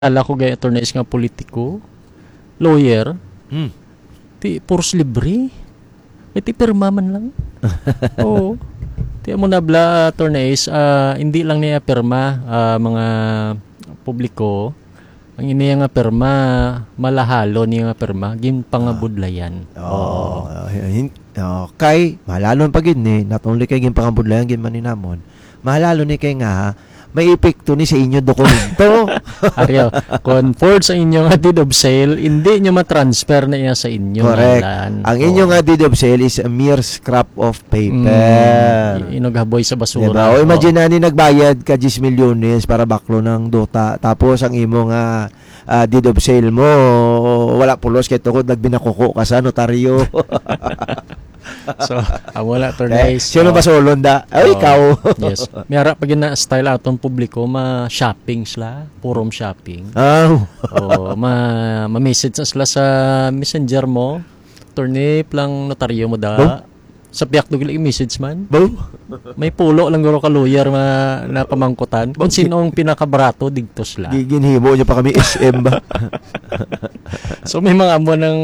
Ala ko gaya attorneys nga politiko, lawyer, Hmm. ti puros libre. May ti pirma man lang. Oo. Ti mo na bla attorneys, hindi lang niya pirma mga publiko. Ang iniya nga pirma, malahalo niya nga pirma, gin pangabudlayan. Oo. Kay, mahalalo pag ni, not only kay gin pangabudlayan, gin maninamon, mahalalo ni kay nga, may epekto ni sa inyo dokumento. Ariyo, kung forward sa inyo nga deed of sale, hindi nyo matransfer na iya sa inyo. Correct. Ngalan. Ang inyo nga deed of sale is a mere scrap of paper. Inoghaboy sa basura. Diba? O imagine na ni nagbayad ka 10 milyones para baklo ng dota. Tapos ang imo nga deed of sale mo, wala pulos kay tukod nagbinakuko ka sa notaryo. So, wala attorneys. Sino ba solon da? Ay, ikaw. Yes. May harap pag na style atong publiko, ma-shopping sila, purom shopping. Ma-message sila sa messenger mo, attorney, lang notaryo mo da. Sa piyak dugil i-message man. May pulo lang guro ka lawyer na pamangkutan. Kung sino ang pinakabarato digto sila. Ginhibo niya pa kami SM ba? So may mga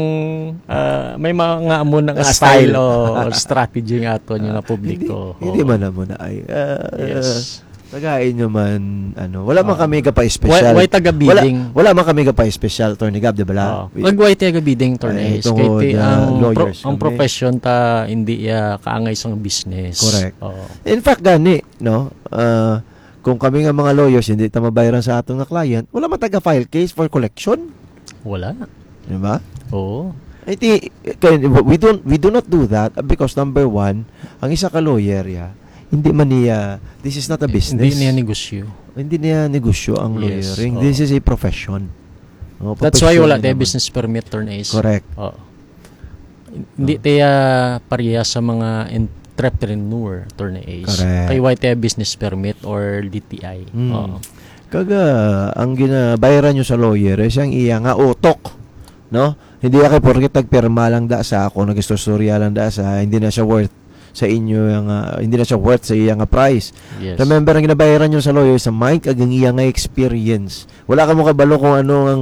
amo ng style o strategy nga ato yung publiko. Hindi man na muna ay. Yes. Tagain nyo man, wala man kami ka pa-special. Why taga-bidding? Wala man kami ka pa-special, Attorney Gab, di ba la? Why taga-bidding, Attorney? Ang kami. profession ta, hindi kaangay sa business. Correct. In fact, gani, no? Kung kami nga mga lawyers, hindi ta mabayaran sa atong nga client, wala man taga-file case for collection. Wala. Di ba? Oo. We do not do that because number one, ang isa ka lawyer, hindi man niya, this is not a business. Hindi niya negosyo. Hindi niya negosyo ang lawyering. This is a profession. That's why wala tayo business permit, attorneys. Correct. Hindi tayo pareha sa mga entrepreneur, attorneys. Correct. Kaya why tayo business permit or DTI. Kaga, ang ginabayaran nyo sa lawyer ay siyang iya nga utok. No? Hindi kay porket tagpirma lang da sa ako, nag-istorya lang da sa, hindi na siya worth sa inyo yung hindi na siya worth sa iyang price. Yes. Remember ang ginabayaran nyo sa lawyer sa mic agang iyang experience. Wala ka mo kabalo kung ano ang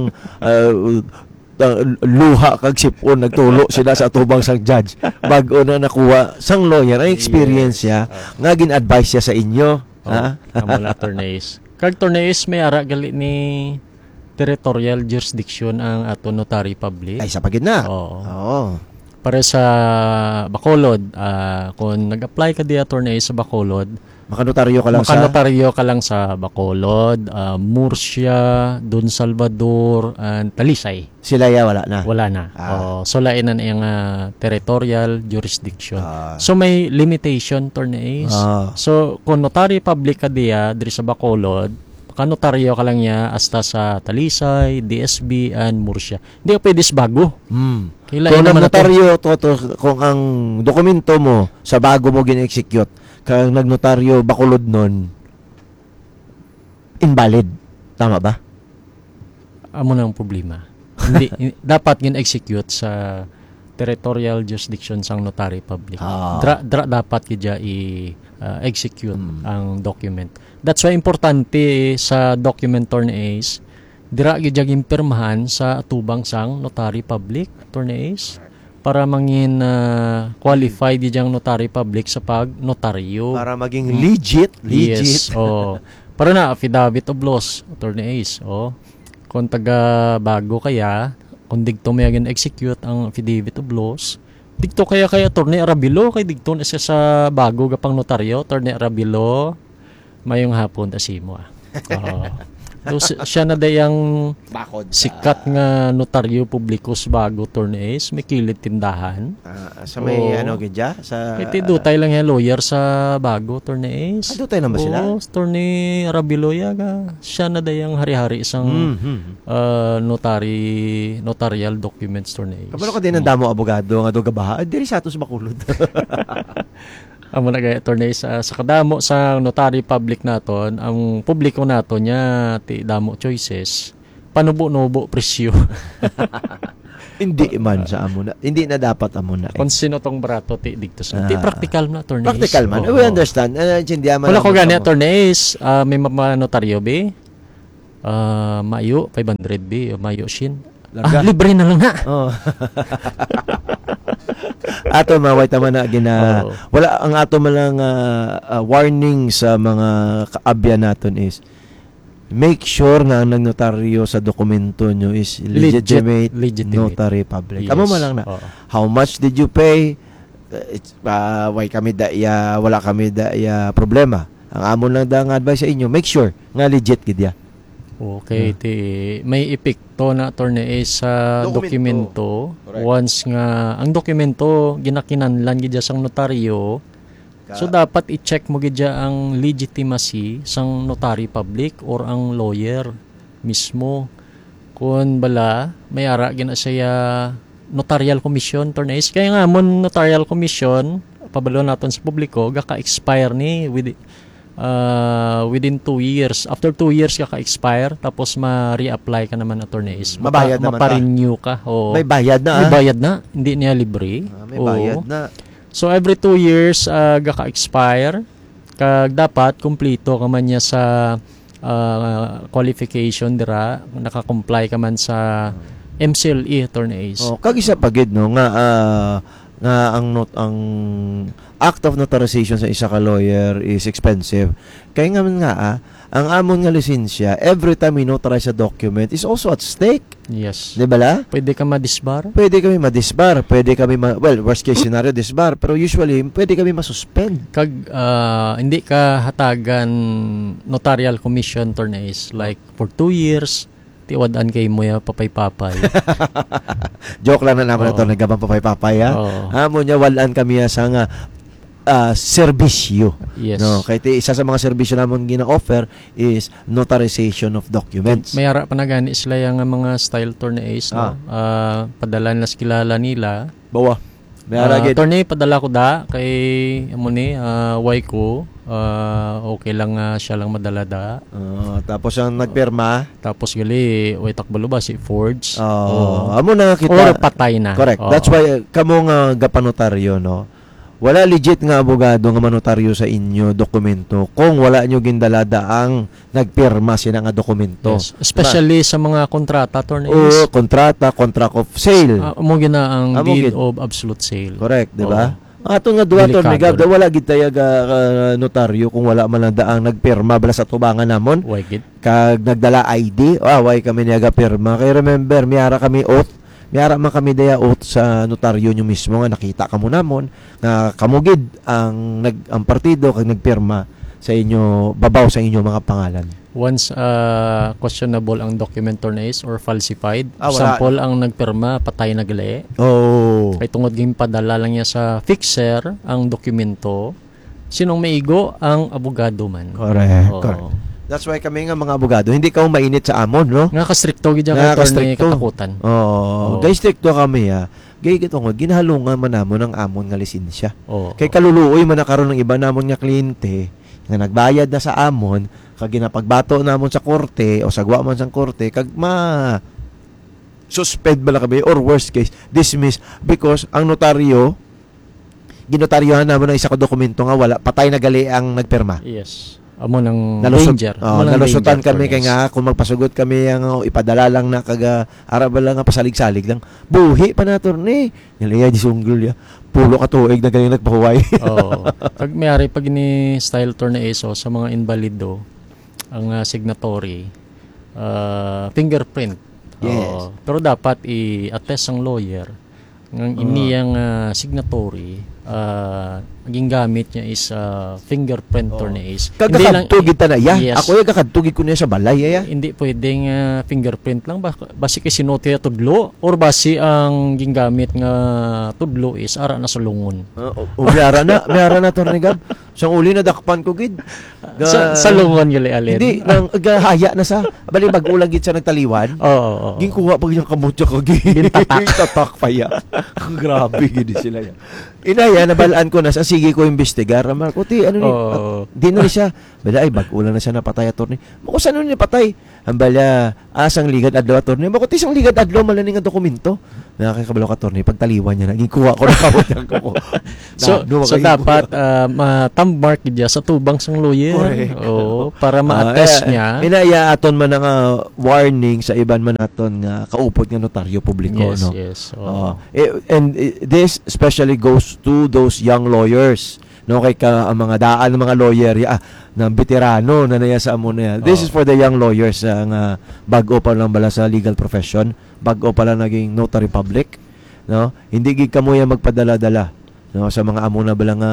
luha kag sipon nagtulo sila sa tubang sang judge bago na nakuha sang lawyer ang experience niya nga gin-advise siya sa inyo. Kamula attorneys. Kag attorneys may ara gali ni territorial jurisdiction ang ato notary public. Ay sa pagid na. Oo. Para sa Bacolod, kung nag-apply ka di attorney sa Bacolod, makanotaryo ka lang sa Bacolod, Murcia, Don Salvador, and Talisay. Sila wala na. Wala na. So lain na yung territorial jurisdiction. So may limitation attorneys. So kung notary public ka diya diri sa Bacolod, kanotaryo ka lang niya hasta sa Talisay, DSB, and Murcia. Hindi ka pwede sa bago. Kung nagnotaryo, kung ang dokumento mo sa bago mo gin-execute, kung nagnotaryo Bacolod nun, invalid. Tama ba? Amo na ang problema. Hindi, dapat gin-execute sa territorial jurisdiction sang notary public. Dapat kaya i-execute ang document. That's why importante sa document attorneys, dira gyud impirmahan sa atubang sang notary public attorneys para mangin qualified gyud notary public sa pag-notaryo. Para maging legit. Yes. Para na affidavit of loss attorneys. Kung taga bago kaya, kung digto may execute ang affidavit of loss, digto kaya attorney Arabilo kay digto na siya sa bago gapang notaryo, attorney Arabilo mayong hapon asimo. Siya na dayang sikat nga notaryo publikus bago attorneys, may kilid tindahan. Sa may gidya sa iti dutay lang yung lawyer sa bago attorneys. Dutay na ba sila? Attorney Arabilo yaga. Siya na dayang hari-hari isang notarial documents attorneys. Kabalo ka din ang damo abogado nga do gabaha. Diri sa atos Bacolod. Amo na gaya attorney sa kadamo sa notary public naton, ang publiko nato nya ti damo choices, panubo-nubo presyo. Hindi man sa amo na. Hindi na dapat amo na. Kung sino tong barato ti digto sa. Ti practical na attorney. Practical man. We understand. Wala ko gani attorneys, may mga notaryo be. Mayo 500 B, mayo shin. Larga. Libre na lang na. Oh. Ato maway tama na gina. Oo. Wala ang ato malang warning sa mga kaabya naton is make sure na ang nagnotaryo sa dokumento nyo is legitimate notary public. Yes. Amo man lang na. Oo. How much did you pay? Why kami daya, wala kami daya problema. Ang amon lang da nga advice sa inyo, make sure nga legit gid ya. Okay, may epekto na attorney sa dokumento. Correct. Once nga ang dokumento ginakinanlan gid sang notaryo, so dapat i-check mo gid ang legitimacy sang notary public or ang lawyer mismo. Kung bala may ara gina siya notarial commission attorneys. Kaya nga mon notarial commission pabalo naton sa publiko gaka-expire ni within 2 years. After 2 years ka-expire tapos ma-reapply ka naman attorneys. Mabayad naman mapa-renew ka. O, may bayad na. May bayad na. Hindi niya libre. May bayad na. So every 2 years gaka-expire. Kag dapat kumplito ka man niya sa qualification dira, naka-comply ka man sa MCLE attorneys. Kag isa pa gid no nga ang act of notarization sa isa ka lawyer is expensive. Kaya nga ang amon nga lisensya, every time we notarize a document is also at stake. Yes. Di ba la? Pwede ka ma-disbar? Pwede kami ma-disbar. Pwede kami worst case scenario, disbar. Pero usually, pwede kami ma-suspend. Kag hindi ka hatagan notarial commission attorneys like for 2 years, tiwadaan kay mo ya papay-papay. Joke lang na naman ito, nagabang papay-papay ha. Amo niya, walaan kami sa nga serbisyo. Yes. No, kaya isa sa mga serbisyo namon gina-offer is notarization of documents. May ara pa na gani sila yung mga style attorneys, no? Padala na kilala nila. Bawa. May ara gid. Attorney, padala ko da kay amo ni why ko. Okay lang siya lang madala da. Tapos ang nagpirma. Tapos gali, way takbalo ba si Forge? Amo na kita. Or patay na. Correct. That's why kamo nga gapanotaryo, no? Wala legit nga abogado nga manotaryo sa inyo dokumento kung wala nyo gindalada ang nagpirma sila nga dokumento. Yes. Especially sa mga kontrata attorneys. Kontrata, contract of sale. Amo gina ang deed of absolute sale. Correct, di ba? Ato nga duwa to ni Gab, wala gid tayo notaryo kung wala man lang daang nagpirma bala sa tubangan namon. Why gid? Kag nagdala ID, why kami niya pirma. Kay remember, miyara kami oath. Miyara man kami daya oath sa notaryo nyo mismo nga nakita kamo namon nga kamugid ang partido kag nagpirma sa inyo babaw sa inyo mga pangalan. Once questionable ang document attorneys or falsified, sample ang nagpirma patay na gali. Kay tungod ging padala lang niya sa fixer ang dokumento. Sinong maigo ang abogado man. Correct. That's why kami nga mga abogado, hindi ka mainit sa amon, no? Nga ka-stricto gid ang attorney katakutan. Guys, stricto kami ha. Gay gitong ginahalungan man namon ang amon nga lisensya. Kay Oh. kaluluoy man nakaroon ng iba namon nga kliyente nga nagbayad na sa amon kag ginapagbato namon sa korte o sagwa man sa korte kag suspend bala kami or worst case dismiss because ang notaryo ginotaryohan namon ang isa ka dokumento nga wala patay na gali ang nagpirma. Yes. Amo ng danger. Nalusutan kami kay nga kung magpasugot kami ang ipadala lang na kaga araba lang nga pasalig-salig lang. Buhi pa na attorney. Niliya di sunggol ya. Pulo ka tuig na galing nagpahuway. Pag mayari pag ni style attorney sa mga invalido ang signatory fingerprint. Yes. Pero dapat i-attest ang lawyer ng iniyang signatory naging gamit niya is fingerprint attorneys. Kagakadtugid ta na ya. Yes. Ako yung kakadtugid ko niya sa balay ya. Hindi pwedeng fingerprint lang. Basi kay sinuti na tudlo or basi ang gingamit nga tudlo is ara na sulungon. Mayara na attorney Gab. Sang uli na dakpan ko gid. Sa lungon gali alin. Hindi nang gahaya na sa bali bag-ulang gid sa nagtaliwan. Ginkuha pag yung kamutya ko gid. Tatak pa ya. Grabe gid sila ya. Inaya nabalaan ko na sa sige ko imbestigar. Markuti ano ni? Di na siya. Bala ay bag-ulang na siya napatay attorney. Mako sano ni patay? Ambala asang ligad adlaw attorney. Makuti sang ligad adlaw malaning nga dokumento. Nakakabalo ka attorney pagtaliwan niya naging kuha ko na kamutya ko. So dapat landmark niya sa tubang sang lawyer. Correct. Oo, para ma-attest niya. Inayaaton man nga warning sa iban man naton nga kaupod nga notaryo publiko, Yes, no? yes. This especially goes to those young lawyers, no, kay ang mga daan ng mga lawyer ng veterano na naya sa amo na. This is for the young lawyers nga bag-o pa lang bala sa legal profession, bag-o pa lang naging notary public, no? Hindi gid kamo ya magpadala-dala, no, sa mga amo na bala nga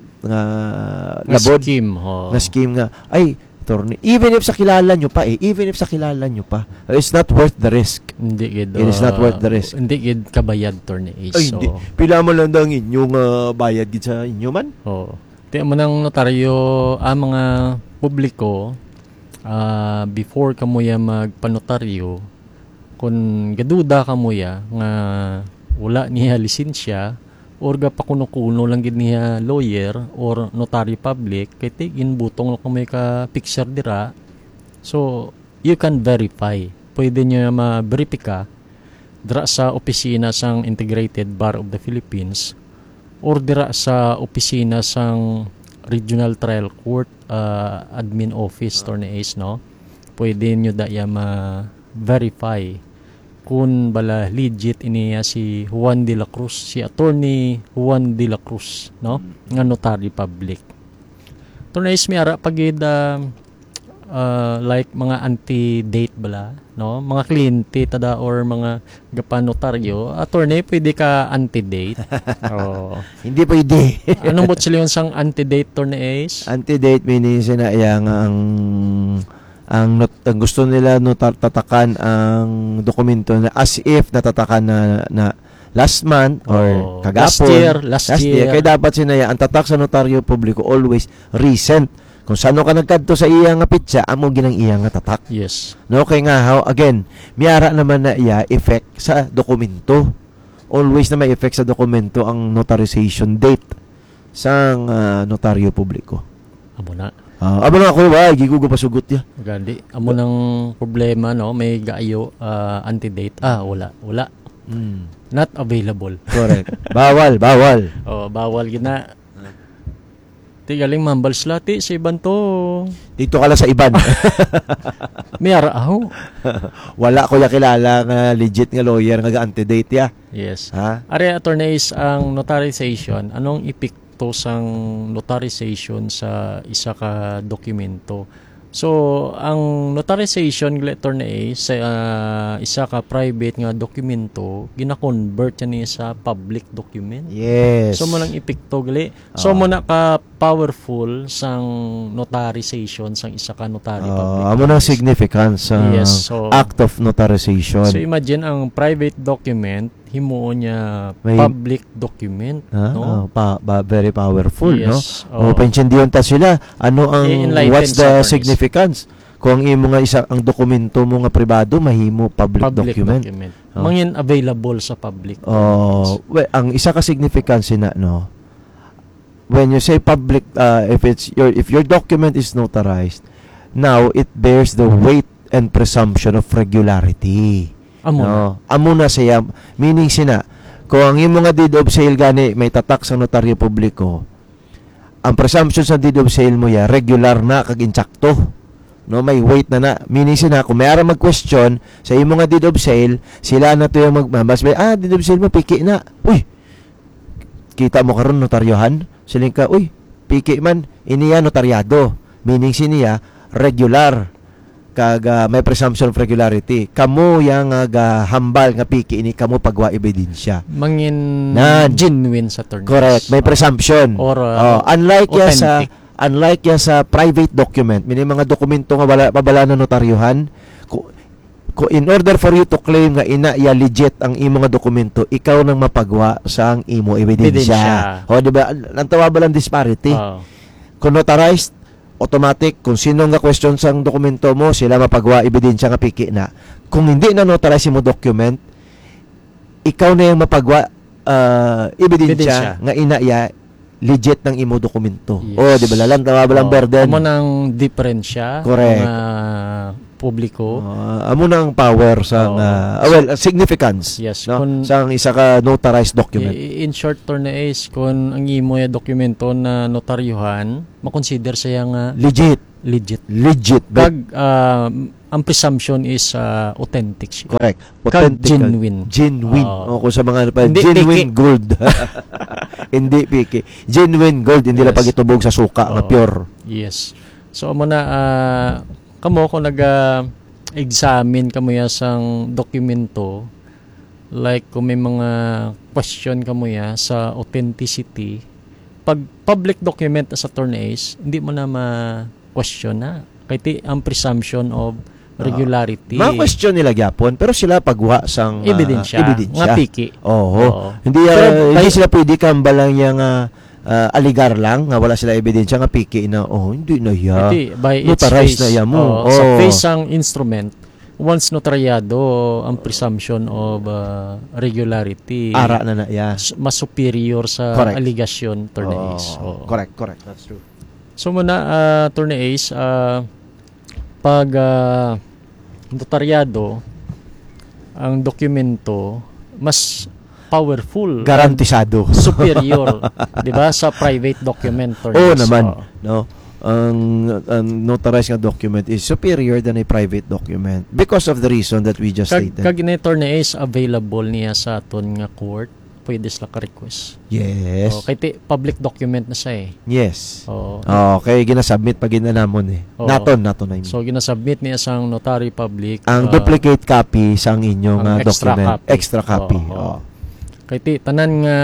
labod scheme. na scheme nga ay attorney, even if sa kilala nyo pa it's not worth the risk. Hindi gid. It is not worth the risk. Hindi gid kabayad attorney Ace. Ay, hindi. Pila mo lang daw ang inyong bayad gid sa inyo man. Oo. Tiyan mo ng notaryo ang mga publiko before kamo ya magpanotaryo, kung gaduda kamo ya nga wala niya lisensya or gapakuno-kuno lang gid niya lawyer or notary public, kay tigin butong lang kamo ka picture dira. So you can verify. Pwede niyo ma-verify dira sa opisina sang Integrated Bar of the Philippines or dira sa opisina sang Regional Trial Court Admin Office Attorney Ace, no? Pwede niyo daya ma-verify kung bala legit iniya si Juan de la Cruz, si Attorney Juan de la Cruz, no? Nga notary public. Attorney Ace, may ara pagid like mga anti-date bala, no? Mga kliyente tada or mga gapanotaryo, attorney, pwede ka anti-date. Oh. Hindi pwede. Anong bot sila yung sang anti-date, Attorney Ace? Anti-date meaning sinayang ang gusto nila tatakan ang dokumento na as if natatakan na last month or kagapon. Last year. Kaya dapat sinaya ang tatak sa notaryo publiko always recent. Kung sano ka nagkadto sa iya nga pitsa, amo ginang iya nga tatak. Yes. No, kay nga again, miyara naman na iya effect sa dokumento. Always na may effect sa dokumento ang notarization date sa notaryo publiko. Amo na. Amo na ako ba, gigugo pasugot ya. Gandi. Amo ng problema, no? May gaayo anti-date. Wala. Not available. Correct. Bawal. Bawal gina. Galing mambal slati sa iban to. Dito ka lang sa iban. May araw. Wala ko ya kilala nga legit nga lawyer nga anti-date ya. Yes. Ha? Are attorneys ang notarization, anong epekto sang notarization sa isa ka dokumento? So, ang notarization attorney sa isa ka private nga dokumento, gina-convert yan sa public document. Yes. So, mo lang epekto gali. So, mo na ka powerful sang notarization sang isa ka notary public. Amo na significance sa yes, so, act of notarization. So, imagine ang private document, himuon niya public document, no? Very powerful, yes, no? Paintindihan ta sila ano ang what's the significance kung imo nga isa ang dokumento mo nga pribado mahimo public document. Mangin available sa public. Ang isa ka significance na, no? When you say public, if your document is notarized, now it bears the weight and presumption of regularity. Amo na siya, meaning sina kung ang imo nga deed of sale gani may tatak sa notaryo publiko, ang presumption sa deed of sale mo ya regular na kag insakto, no, may weight na meaning sina kung may ara mag-question sa imo nga deed of sale, sila na to yung mas deed of sale mo piki na, uy kita mo karon notaryohan, siling ka, uy piki man iniya notaryado, meaning siniya regular kag may presumption of regularity. Kamo yang hambal nga piki ini kamo pagwa ebidensya. Mangin genuine sa attorney. Correct, may presumption. Or unlike ya sa private document, may mga dokumento nga pabala na notaryohan, in order for you to claim nga ina ya legit ang imo nga dokumento, ikaw nang mapagwa sa ang imo ebidensya. Di ba? Ang tawag lang disparity. Kung notarized, automatic, kung sino nga question sang dokumento mo, sila mapagwa ebidensya nga piki na. Kung hindi na notarize mo document, ikaw na yung mapagwa ebidensya nga inaya legit ng imo dokumento. Yes. Di ba? Lalang tawa ba lang burden? Amo nang diferensya. Correct. publiko. Amo na ang power sa significance. Yes, no? Sa isa ka notarized document. In short, Torne Ace, kung ang imo yung dokumento na notaryuhan, makonsider siya nga legit. Kag ang presumption is authentic siya. Correct. Kag genuine. O kung sa mga genuine gold. Hindi piki. Genuine gold, hindi lang pag-itubog sa suka, pure. Yes. So amo na kamo kung examine kamo ya sang dokumento, like kung may mga question kamo ya sa authenticity, pag public document sa Torne Ace, hindi mo na ma-question na. Kaya ang presumption of regularity. Ma-question nila gyapon, pero sila pagwa sang ebidensya. Nga piki. Hindi sila pwede kambalang yung aligar lang nga wala sila ebidensya nga piki na hindi na ya. By its notarized face. na ya mo. Sa face ang instrument, once notaryado, ang presumption of regularity ara na ya. Mas superior sa allegation, Torne Ace. Correct. That's true. So muna, Torne Ace, pag notaryado, ang dokumento mas powerful, garantisado, superior, 'di ba, sa private document. Naman, no. Ang notarized nga document is superior than a private document because of the reason that we just stated. Kag ni Torne Ace available niya sa aton nga court, pwede sila ka-request. Yes. Kay public document na siya eh. Yes. Okay, ginasubmit pag ginanamon eh. Naton na yun. So ginasubmit niya sang notary public ang duplicate copy sang inyong document. Extra copy. Kay tanan nga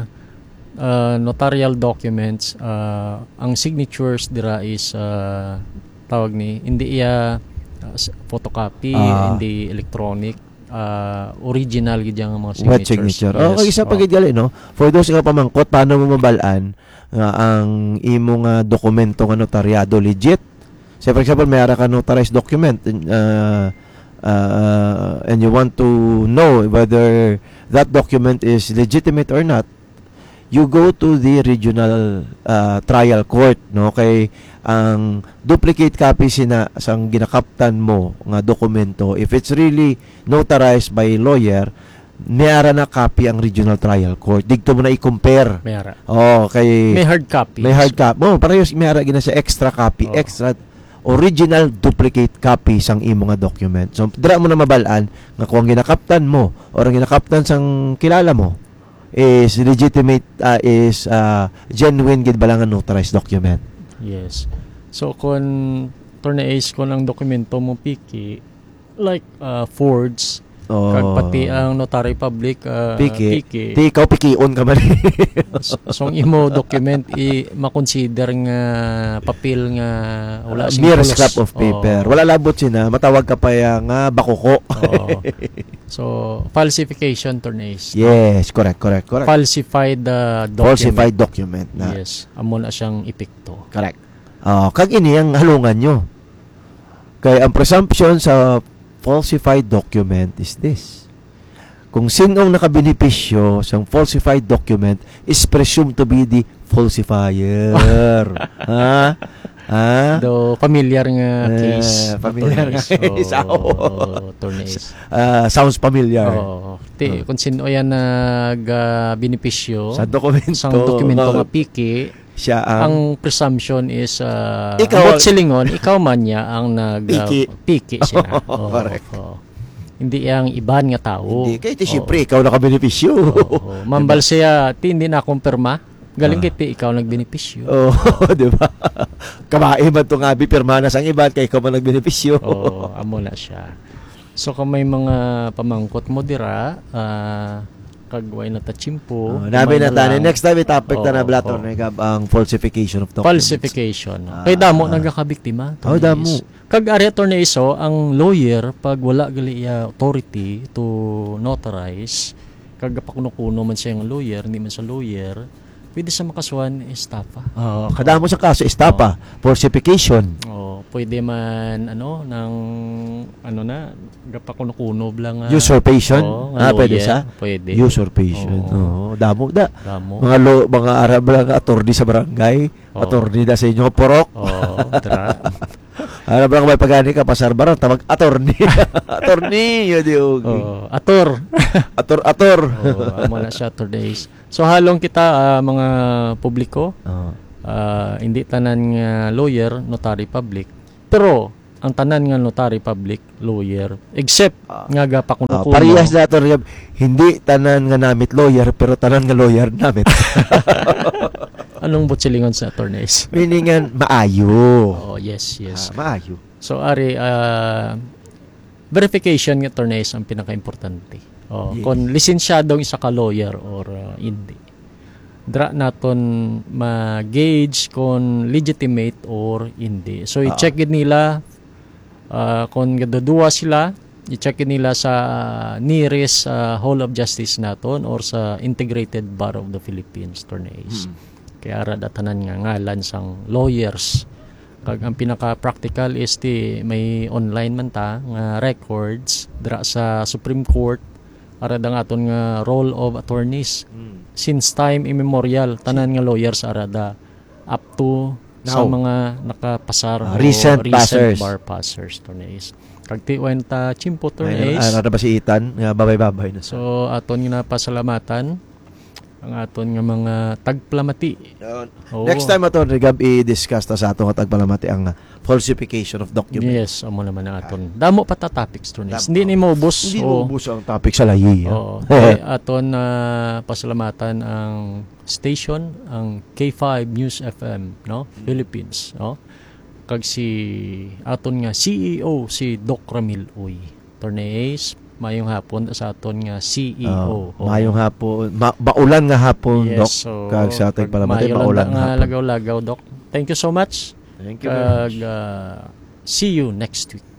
notarial documents, ang signatures dira is tawag ni hindi photocopy, hindi electronic, original gid ang mga signatures. Wet signature. Okay, isa pagid gali no. For those nga pamangkot, paano mo mabalaan ang imong dokumento nga notaryado legit? Say for example, may ara ka notarized document and you want to know whether that document is legitimate or not, you go to the regional trial court, no? Kay ang duplicate copy sang ginakaptan mo nga dokumento, if it's really notarized by lawyer, mayara na copy ang regional trial court. Digto mo na i-compare. Mayara. May hard copy. May hard copy. Parehas mayara gina sa extra copy, extra original duplicate copy sang imo nga document. So dira mo na mabalaan nga kung ang ginakaptan mo or ang ginakaptan sang kilala mo is legitimate, is genuine gid ba lang ang notarized document. Yes. So kung Torne Ace, kung ang dokumento mo piki like forged, kag pati ang notary public piki. Di ikaw pikion ka man. So imo document makonsider nga papel nga wala mere scrap of paper. Wala labot sina, matawag ka pa nga bakuko. So falsification, Torne Ace. Yes, correct. Falsified document. Falsified document na. Yes, amo na siyang epekto. Correct. Kag ini ang halungan nyo. Kay ang presumption sa falsified document is this: kung sinong nakabenepisyo sa falsified document is presumed to be the falsifier. Do familiar nga case. Familiar nga case. Torne Ace. Sounds familiar. Kung sino yan nag-benepisyo sa dokumento nga piki, siya ang presumption is ikaw silingon, ikaw man niya ang nag-piki siya. Correct. Hindi ang iban nga tao. Hindi, kaya siyempre ikaw nakabenepisyo. Mambal siya, hindi na kumpirma. Galing kiti ikaw nagbenepisyo. Di ba? Kamae man to nga pirma na sang iban kay ikaw man nagbenepisyo. Amo na siya. So kung may mga pamangkot mo dira, kagway na tachimpo. Nabi na tani. Next time topic na blatter ang falsification of documents. Falsification. Kay damo nagakabiktima. Damo. Kag ari Torne Ace, ang lawyer pag wala gali authority to notarize, kag pakuno-kuno man siya ang lawyer, hindi man sa lawyer, pwede sa makasuhan estafa. Kadamo sa kaso estafa, falsification. Pwede man gapakuno-kuno lang usurpation. Pwede sa? Pwede. Usurpation. Damo. Mga Arab lang attorney sa barangay, attorney da sa inyo porok. Ano ba kung may pagani ka, pasar baron, tawag attorney. Attorney, yun yung. Ator. Ator. Amo na siya days. So halong kita mga publiko, hindi tanan nga lawyer, notary public. Pero ang tanan nga notary public, lawyer, except nga gapa kuno. Parehas na attorney, hindi tanan nga namit lawyer, pero tanan nga lawyer namit. Anong butsilingon sa attorneys? Meaningan maayo. Oh, yes. Maayo. So ari verification ng attorneys ang pinaka-importante. Yes. Kung lisensyado isa ka lawyer or hindi. Dra naton ma-gauge kung legitimate or hindi. So i-check nila kung gaduduwa sila, i-check nila sa nearest Hall of Justice naton or sa Integrated Bar of the Philippines attorneys. Kaya ara datanan nga ngalan sang lawyers. Kag ang pinaka-practical is may online man ta nga records dra sa Supreme Court ara da aton nga roll of attorneys. Since time immemorial tanan nga lawyers arada up to sa mga nakapasar recent passers. bar passers attorneys. Kag tiwan ta chimpo attorneys. Ano ba si Ethan nga babay-babay na. So aton nga pasalamatan ang aton nga mga tagplamati. Next time ato Gab i-discuss ta sa atong tagpalamati ang falsification of documents. Yes, amo naman ang aton. Damo pa ta topics attorneys. Hindi ni maubos. Hindi maubos ang topic sa layi. Aton pasalamatan ang station, ang K5 News FM, no? Philippines, no? Kag si aton nga CEO si Doc Ramil Uy. Attorneys, mayong hapon sa aton nga CEO. Mayong hapon, baulan nga hapon, Doc. Yes, so, kag sa ating palamati baulan nga hapon. Lagaw-lagaw, Doc. Thank you so much. Thank you. Kag see you next week.